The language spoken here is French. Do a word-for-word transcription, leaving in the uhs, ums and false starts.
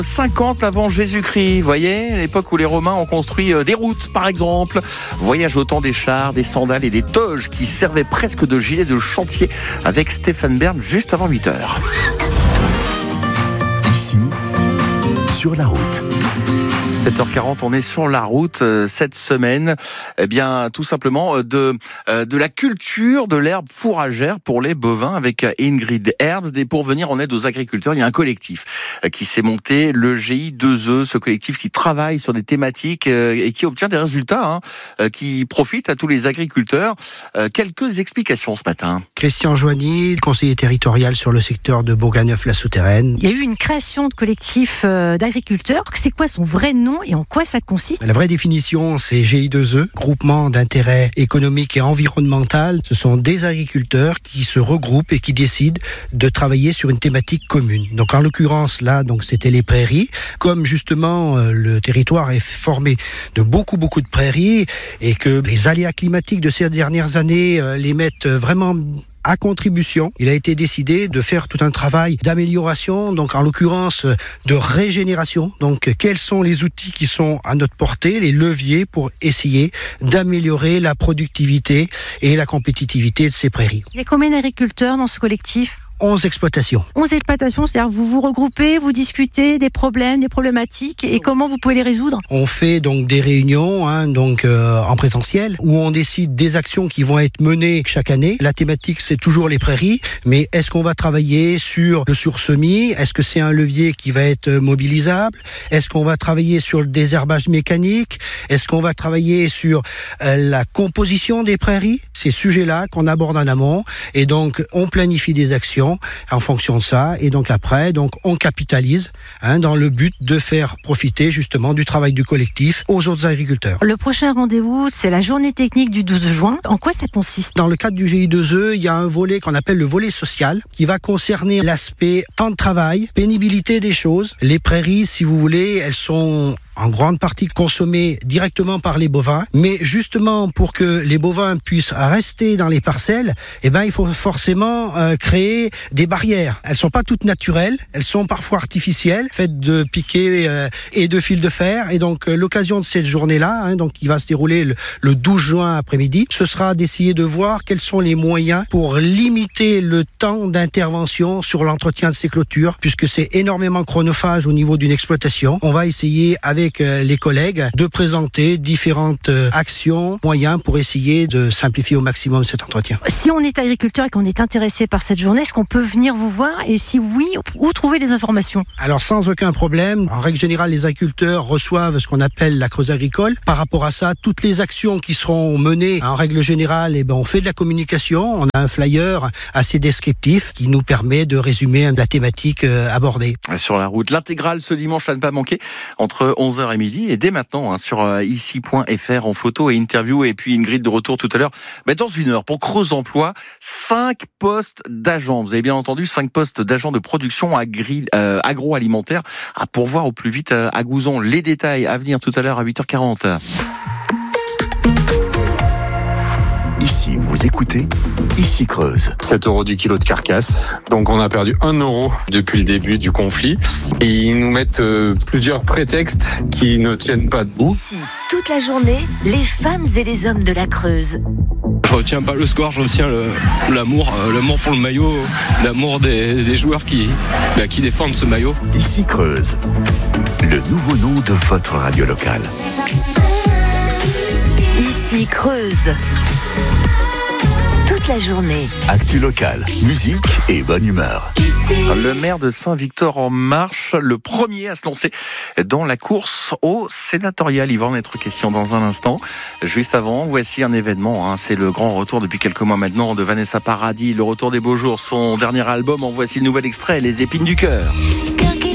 cinquante avant Jésus-Christ, vous voyez, l'époque où les Romains ont construit des routes, par exemple. Voyage au temps des chars, des sandales et des toges qui servaient presque de gilets de chantier avec Stéphane Bern juste avant huit heures. Ici, sur la route. sept heures quarante, on est sur la route euh, cette semaine. Eh bien, tout simplement euh, de euh, de la culture de l'herbe fourragère pour les bovins avec Ingrid Herbst. Et pour venir en aide aux agriculteurs, il y a un collectif euh, qui s'est monté, le G I deux E, ce collectif qui travaille sur des thématiques euh, et qui obtient des résultats, hein, euh, qui profitent à tous les agriculteurs. Euh, quelques explications ce matin. Christian Joigny, conseiller territorial sur le secteur de Bourganeuf-la-Souterraine. Il y a eu une création de collectif euh, d'agriculteurs. C'est quoi son vrai nom et en quoi ça consiste? La vraie définition, c'est G I deux E, groupement d'intérêt économique et environnemental. Ce sont des agriculteurs qui se regroupent et qui décident de travailler sur une thématique commune. Donc en l'occurrence, là, donc c'était les prairies. Comme justement euh, le territoire est formé de beaucoup, beaucoup de prairies et que les aléas climatiques de ces dernières années euh, les mettent vraiment à contribution, il a été décidé de faire tout un travail d'amélioration, donc en l'occurrence de régénération. Donc quels sont les outils qui sont à notre portée, les leviers pour essayer d'améliorer la productivité et la compétitivité de ces prairies. Il y a combien d'agriculteurs dans ce collectif? onze exploitations. onze exploitations, c'est-à-dire vous vous regroupez, vous discutez des problèmes, des problématiques et comment vous pouvez les résoudre? On fait donc des réunions hein, donc euh, en présentiel où on décide des actions qui vont être menées chaque année. La thématique c'est toujours les prairies, mais est-ce qu'on va travailler sur le sursemis? Est-ce que c'est un levier qui va être mobilisable? Est-ce qu'on va travailler sur le désherbage mécanique? Est-ce qu'on va travailler sur euh, la composition des prairies? Ces sujets-là qu'on aborde en amont et donc on planifie des actions en fonction de ça et donc après donc on capitalise hein, dans le but de faire profiter justement du travail du collectif aux autres agriculteurs. Le prochain rendez-vous c'est la journée technique du douze juin. En quoi ça consiste? Dans le cadre du G I deux E, il y a un volet qu'on appelle le volet social qui va concerner l'aspect temps de travail, pénibilité des choses. Les prairies, si vous voulez, elles sont en grande partie consommées directement par les bovins, mais justement pour que les bovins puissent rester dans les parcelles, eh ben il faut forcément euh, créer des barrières. Elles sont pas toutes naturelles, elles sont parfois artificielles, faites de piquets euh, et de fils de fer. Et donc euh, l'occasion de cette journée-là, hein, donc qui va se dérouler le, le douze juin après-midi, ce sera d'essayer de voir quels sont les moyens pour limiter le temps d'intervention sur l'entretien de ces clôtures, puisque c'est énormément chronophage au niveau d'une exploitation. On va essayer avec avec les collègues de présenter différentes actions, moyens pour essayer de simplifier au maximum cet entretien. Si on est agriculteur et qu'on est intéressé par cette journée, est-ce qu'on peut venir vous voir et si oui, où trouver les informations? Alors sans aucun problème, en règle générale les agriculteurs reçoivent ce qu'on appelle la creuse agricole. Par rapport à ça, toutes les actions qui seront menées en règle générale, eh ben, on fait de la communication, on a un flyer assez descriptif qui nous permet de résumer la thématique abordée. Sur la route, l'intégrale ce dimanche à ne pas manquer entre onze heures et midi et dès maintenant hein, sur euh, ici point f r en photo et interview et puis Ingrid de retour tout à l'heure bah, dans une heure pour Creuse Emploi, cinq postes d'agents, vous avez bien entendu, cinq postes d'agents de production agri, euh, agroalimentaire à pourvoir au plus vite euh, à Gouzon. Les détails à venir tout à l'heure à huit heures quarante. Ici, vous écoutez, ici Creuse. sept euros du kilo de carcasse. Donc on a perdu un euro depuis le début du conflit. Et ils nous mettent euh, plusieurs prétextes qui ne tiennent pas debout. Ici, toute la journée, les femmes et les hommes de la Creuse. Je retiens pas le score, je retiens le, l'amour, euh, l'amour pour le maillot, l'amour des, des joueurs qui, bah, qui défendent ce maillot. Ici Creuse, le nouveau nom de votre radio locale. Ici Creuse. Toute la journée. Actu locale, musique et bonne humeur. Le maire de Saint-Victor-en-Marche, le premier à se lancer dans la course au sénatorial. Il va en être question dans un instant. Juste avant, voici un événement. Hein. C'est le grand retour depuis quelques mois maintenant de Vanessa Paradis. Le retour des beaux jours. Son dernier album, en voici le nouvel extrait, Les épines du cœur.